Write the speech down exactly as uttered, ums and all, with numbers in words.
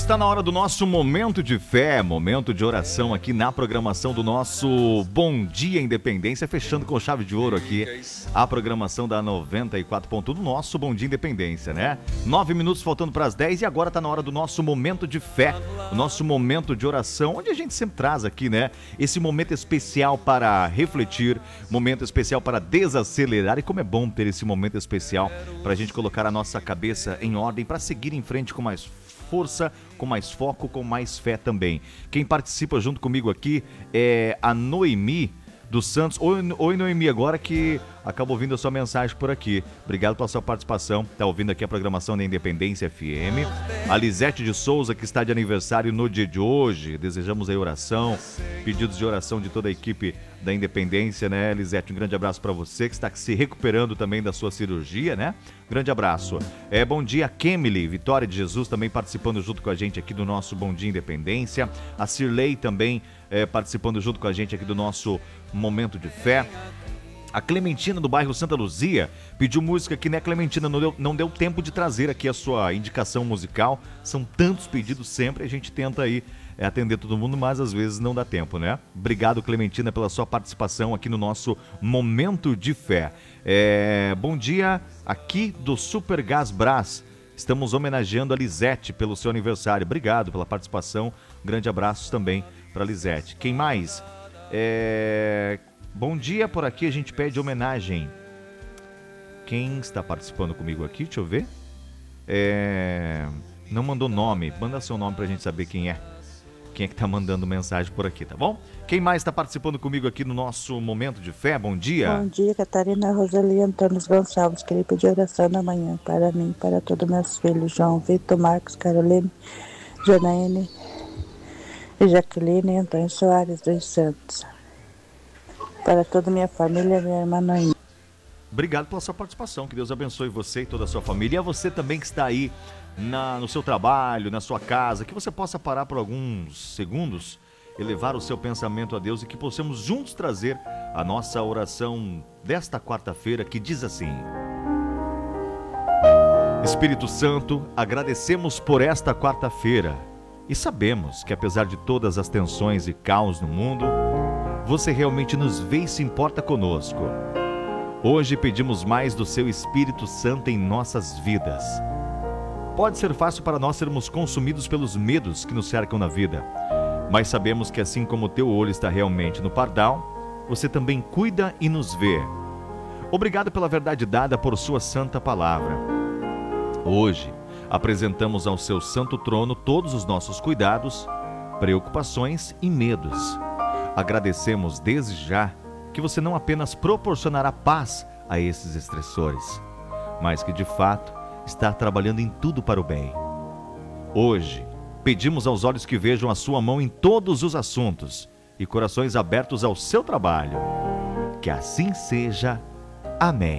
Está na hora do nosso momento de fé, momento de oração aqui na programação do nosso Bom Dia Independência, fechando com chave de ouro aqui a programação da noventa e quatro ponto um do nosso Bom Dia Independência, né? Nove minutos faltando para as dez e agora está na hora do nosso momento de fé, o nosso momento de oração, onde a gente sempre traz aqui, né? Esse momento especial para refletir, momento especial para desacelerar, e como é bom ter esse momento especial para a gente colocar a nossa cabeça em ordem, para seguir em frente com mais força, com mais foco, com mais fé também. Quem participa junto comigo aqui é a Noemi dos Santos. Oi, oi Noemi, agora que acabo ouvindo a sua mensagem por aqui. Obrigado pela sua participação. Está ouvindo aqui a programação da Independência F M. A Lisete de Souza, que está de aniversário no dia de hoje. Desejamos aí oração, pedidos de oração de toda a equipe da Independência, né, Lisete? Um grande abraço para você, que está se recuperando também da sua cirurgia, né? Grande abraço. É, bom dia, Kemily, Vitória de Jesus também participando junto com a gente aqui do nosso Bom Dia Independência. A Cirlei também é, participando junto com a gente aqui do nosso Momento de Fé. A Clementina do bairro Santa Luzia pediu música aqui, né, Clementina? Não deu, não deu tempo de trazer aqui a sua indicação musical. São tantos pedidos sempre, a gente tenta aí é, atender todo mundo, mas às vezes não dá tempo, né? Obrigado, Clementina, pela sua participação aqui no nosso Momento de Fé. É, bom dia, aqui do Super Gás Brás. Estamos homenageando a Lisete pelo seu aniversário. Obrigado pela participação. Grande abraço também para Lisete. Quem mais? É... Bom dia, por aqui a gente pede homenagem. Quem está participando comigo aqui? Deixa eu ver. É... Não mandou nome. Manda seu nome pra gente saber quem é. Quem é que tá mandando mensagem por aqui, tá bom? Quem mais está participando comigo aqui no nosso Momento de Fé? Bom dia. Bom dia, Catarina Roseli Antônio Gonçalves. Queria pedir oração na manhã para mim, para todos meus filhos, João Vitor, Marcos, Caroline, Janaíne, Jaqueline e Antônio Soares dos Santos. Para toda a minha família, minha irmã Noemi. Obrigado pela sua participação, que Deus abençoe você e toda a sua família. E a você também que está aí na, no seu trabalho, na sua casa, que você possa parar por alguns segundos, elevar o seu pensamento a Deus e que possamos juntos trazer a nossa oração desta quarta-feira, que diz assim: Espírito Santo, agradecemos por esta quarta-feira e sabemos que apesar de todas as tensões e caos no mundo, você realmente nos vê e se importa conosco. Hoje pedimos mais do seu Espírito Santo em nossas vidas. Pode ser fácil para nós sermos consumidos pelos medos que nos cercam na vida, mas sabemos que assim como o teu olho está realmente no pardal, você também cuida e nos vê. Obrigado pela verdade dada por sua santa palavra. Hoje, apresentamos ao seu santo trono todos os nossos cuidados, preocupações e medos. Agradecemos desde já que você não apenas proporcionará paz a esses estressores, mas que de fato está trabalhando em tudo para o bem. Hoje, pedimos aos olhos que vejam a sua mão em todos os assuntos e corações abertos ao seu trabalho. Que assim seja. Amém.